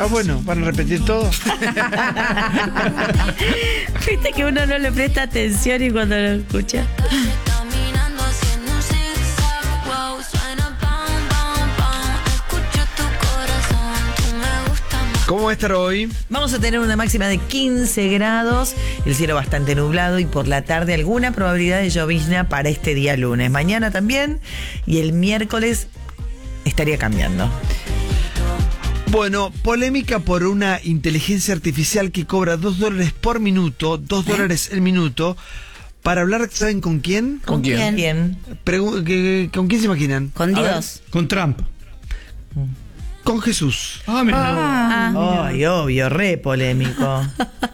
Ah, bueno, ¿van a repetir todo? Viste que uno no le presta atención y cuando lo escucha. ¿Cómo va a estar hoy? Vamos a tener una máxima de 15 grados, el cielo bastante nublado y por la tarde alguna probabilidad de llovizna para este día lunes. Mañana también y el miércoles estaría cambiando. Bueno, polémica por una inteligencia artificial que cobra $2 por minuto, $2 el minuto, para hablar, ¿saben con quién? ¿Con quién? Bien. ¿Con quién se imaginan? Con A ver, Dios. Con Trump. con Jesús. Ay, obvio, re polémico.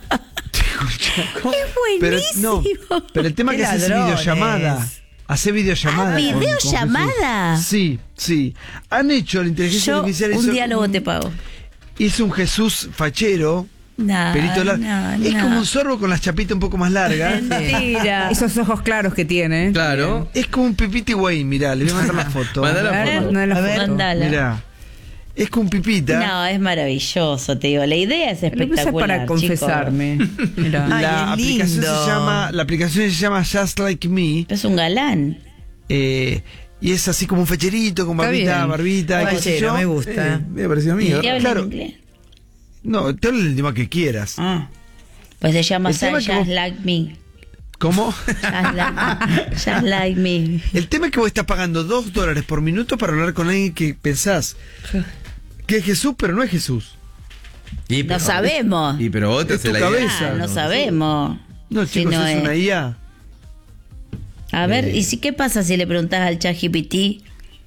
Es Pero, buenísimo. no, pero el tema Qué es que hace ladrones. videollamada. Hace videollamada. Ah, con ¿videollamada? Jesús. Sí, sí. Han hecho la inteligencia Yo artificial. un diálogo te pago. Hizo un Jesús fachero. No, Perito largo. Es como un sorbo con las chapitas un poco más largas. Mentira. Esos ojos claros que tiene. Claro. Es como un Pipita Wayne, mirá, le voy a mandar la foto. Mandá la A ver, foto. no es la A ver, foto. Mandala. Mirá. Es como un Pipita. No, es maravilloso, te digo. La idea es Lo usa espectacular. para confesarme. Mirá. Ay, La es aplicación lindo. la aplicación se llama Just Like Me. Es un galán. Y es así como un fecherito, con Está barbita, bien. barbita. qué sé Fachero, yo. me gusta. Me pareció a mí. ¿Te habla Claro. en inglés? No, te hablo el idioma que quieras. Ah. Pues se llama El tema Just que vos- Like Me. ¿Cómo? Just like me. El tema es que vos estás pagando $2 por minuto para hablar con alguien que pensás que es Jesús, pero no es Jesús. Y, No sabemos. Y pero vos te Es tu haces la idea. cabeza. No sabemos. No, Si chicos, no es una IA. A ver, ¿y si qué pasa si le preguntás al chat GPT,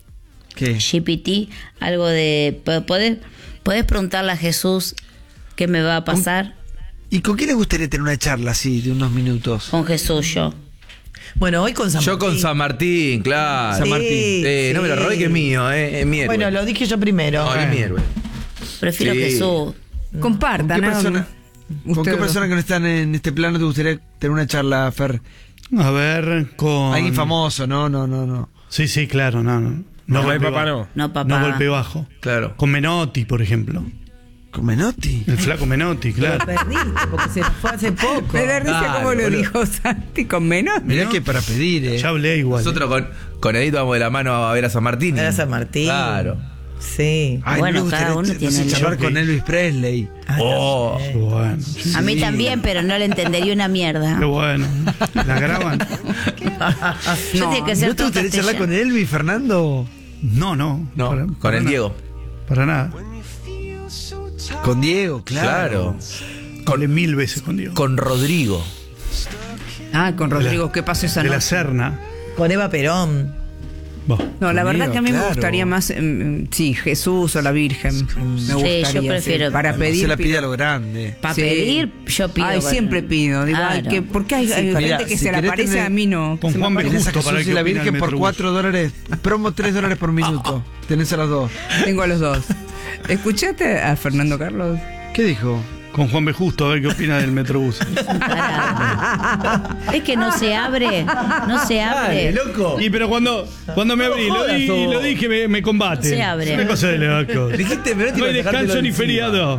¿Qué? algo de... ¿Podés preguntarle a Jesús qué me va a pasar? ¿Y con quién les gustaría tener una charla así de unos minutos? Con Jesús yo. Bueno, hoy con San Yo con Martín. San Martín, claro. San Martín. Sí, No me lo robé, que es mío, es mi héroe. Bueno, lo dije yo primero. No, es mi héroe. Prefiero Sí. Jesús. Compartan. ¿Con qué ¿no? persona? ¿Con qué Ustedes persona que no están en este plano te gustaría tener una charla, Fer? A ver, con... Alguien famoso, no. Sí, sí, claro, no. No, golpe papá, bajo. no. No, papá. No golpe bajo. Claro. Con Menotti, por ejemplo. ¿Con Menotti? El flaco Menotti, claro. Perdiste porque se nos fue hace poco. Me da risa Claro, como lo boludo. dijo Santi con menos. Mirá que para pedir, Ya hablé igual. Nosotros con Edito vamos de la mano a ver a San Martín. Era San Martín. Claro. Sí. Ay, Bueno, me gustaría cada uno tiene el- charlar con Yo- Elvis Presley. Oh. Qué bueno. Sí, A mí también, pero no le entendería una mierda. qué bueno. ¿La graban? Yo tengo que ser ¿No te gustaría todo charlar con castellano. Elvis, Fernando? No, no. No, Para- con para el nada. Diego. Para nada. Con Diego, claro. Hablé 1000 veces con Diego. Con Rodrigo. Ah, con Rodrigo, ¿qué pasó esa De la noche? Serna. Con Eva Perón. Bah. No, la verdad Conmigo, que a mí me claro. gustaría más, sí, Jesús o la Virgen. Me gustaría. yo prefiero- sí. Para pedir. Se la pide pido. a lo grande. Para Sí. pedir, yo pido. Ay, con- siempre pido. Digo, ay, Claro. ¿por qué hay gente mira, que si se le querés aparece tener- a mí no? Con Se me Juan aparece. Tenés a Justo para Jesús el y la que opina Virgen el por Metrobús. $4. Promo $3 por minuto. Tenés a los dos. Tengo a los dos. ¿Escuchaste a Fernando Carlos? ¿Qué dijo? Con Juan B. Justo, a ver qué opina del Metrobús. Es que no se abre. No se abre. loco. Y pero cuando me abrí, lo dije, me combate. Se abre. Una cosa de loco. Dijiste, pero No hay descanso ni feriado.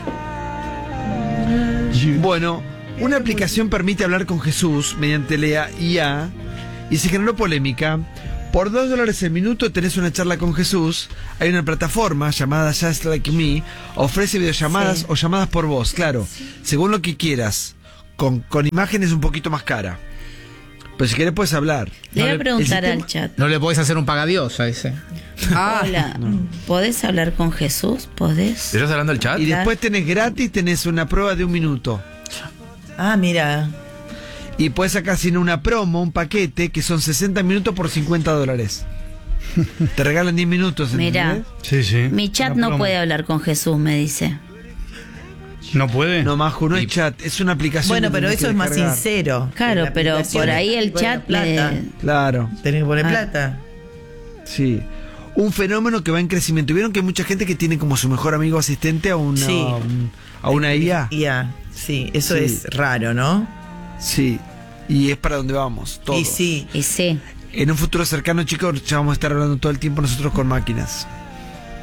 Bueno, una aplicación permite hablar con Jesús mediante la IA y se generó polémica. Por $2 el minuto tenés una charla con Jesús. Hay una plataforma llamada Just Like Me. Ofrece videollamadas Sí. o llamadas por voz, claro. Según lo que quieras. Con imágenes un poquito más cara. Pero si querés puedes hablar. Le voy a preguntar el al sistema- chat. No le podés hacer un pagadioso a ese. Ah, Hola, ¿podés hablar con Jesús? ¿Podés? ¿Estás hablando del chat? Y después tenés gratis, tenés una prueba de 1 minuto. Ah, mira. Y puedes sacar sin una promo, un paquete, que son 60 minutos por $50. Te regalan 10 minutos. Mirá. ¿entendés? Sí, sí. Mi chat Una no promo. puede hablar con Jesús, me dice. ¿No puede? No, Maju, no es chat, es una aplicación. Bueno, que pero tenés eso que es más descargar. sincero. Claro, La pero aplicación por ahí es el poner chat plata. me... Claro, Tenés que poner Ah. plata. sí. Un fenómeno que va en crecimiento. ¿Vieron que hay mucha gente que tiene como su mejor amigo asistente a una, Sí. a una IA? IA. Sí, eso Sí. es raro, ¿no? Sí. Y es para donde vamos, todos. Y sí. Y sí. En un futuro cercano, chicos, ya vamos a estar hablando todo el tiempo nosotros con máquinas.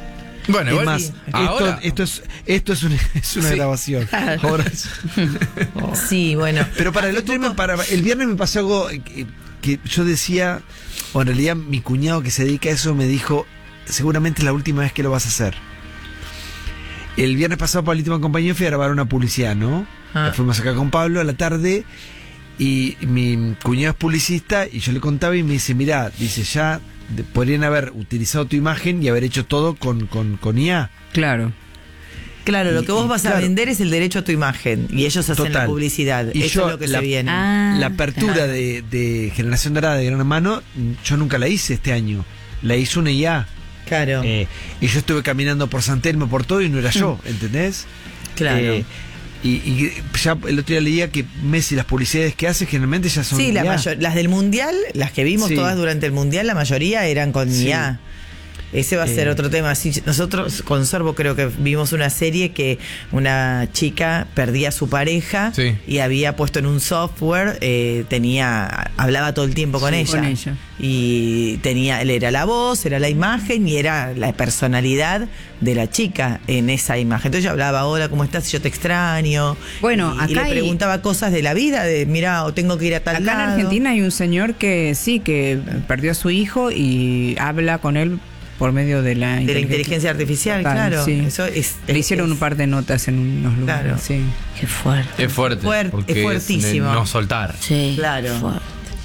Bueno, Es igual más, ahora. esto es una grabación. Ahora es- Sí, bueno. Pero para el otro día, el viernes me pasó algo que yo decía, o en realidad mi cuñado que se dedica a eso me dijo, seguramente es la última vez que lo vas a hacer. El viernes pasado para la última compañía fui a grabar una publicidad, ¿no? Ah. Fuimos acá con Pablo a la tarde y mi cuñado es publicista y yo le contaba y me dice, mirá, dice, ya podrían haber utilizado tu imagen y haber hecho todo con IA. Claro. Claro, lo que vos vas a claro. vender es el derecho a tu imagen y ellos hacen la Total. publicidad. Y Eso yo es lo que la- se viene. La apertura de Generación Dorada de Gran Hermano, yo nunca la hice este año. La hizo una IA. Claro. Y yo estuve caminando por San Telmo, por todo, y no era yo, ¿entendés? Claro. Y ya el otro día leía que Messi, las publicidades que hace, generalmente ya son Sí, IA. las del Mundial, las que vimos Sí. todas durante el Mundial, la mayoría eran con Sí. IA. Ese va a ser otro tema. Sí, nosotros con Sorbo creo que vimos una serie que una chica perdía a su pareja Sí. y había puesto en un software, hablaba todo el tiempo con Sí, ella. con ella. Y él era la voz, era la imagen y era la personalidad de la chica en esa imagen. Entonces yo hablaba, hola, ¿cómo estás? Yo te extraño. Bueno, y acá le hay- preguntaba cosas de la vida, de mira, o tengo que ir a tal Acá lado. en Argentina hay un señor que sí, que perdió a su hijo y habla con él por medio de la inteligencia artificial, Total, claro. sí. Eso es, Le hicieron es- un par de notas en unos lugares. Claro. Sí. Qué fuerte. Es fuerte. Porque es fuertísimo. de no soltar. Sí. Claro. fuerte.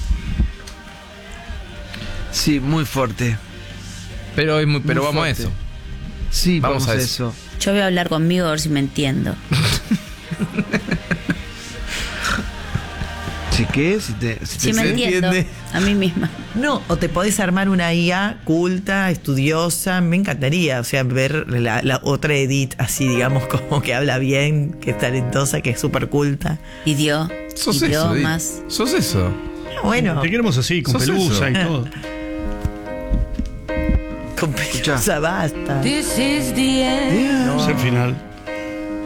Sí, muy fuerte. Pero Muy vamos a fuerte. eso. Sí, Vamos vamos, a a eso. eso. Yo voy a hablar conmigo a ver si me entiendo. ¿Sí qué? Si te Si me se entiendo entiende. a mí misma. No, o te podés armar una IA culta, estudiosa, me encantaría, o sea, ver la otra Edith así, digamos, como que habla bien, que es talentosa, que es súper culta. Sos eso. Idiomas. Sos eso. Bueno, Te queremos así, con Sos pelusa y eso. todo. con pelusa, basta. Es el final.